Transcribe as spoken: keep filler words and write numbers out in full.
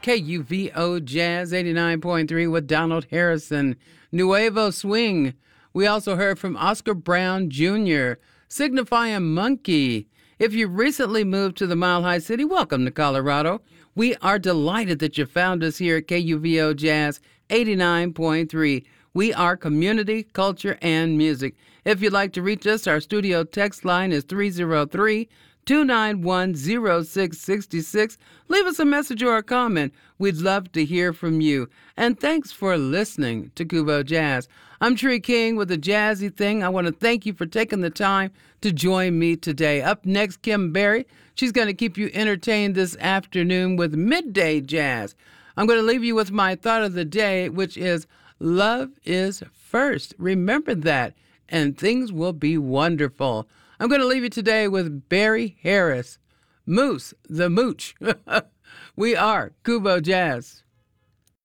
K U V O Jazz eighty-nine point three with Donald Harrison. Nuevo Swing. We also heard from Oscar Brown Junior, Signifying Monkey. If you recently moved to the Mile High City, welcome to Colorado. We are delighted that you found us here at K U V O Jazz eighty-nine point three. We are community, culture, and music. If you'd like to reach us, our studio text line is three oh three, two nine one, oh six six six. Leave us a message or a comment. We'd love to hear from you. And thanks for listening to Kubo Jazz. I'm Tree King with a jazzy thing. I want to thank you for taking the time to join me today. Up next, Kim Berry. She's going to keep you entertained this afternoon with Midday Jazz. I'm going to leave you with my thought of the day, which is love is first. Remember that, and things will be wonderful. I'm going to leave you today with Barry Harris, Moose the Mooch. We are Kubo Jazz.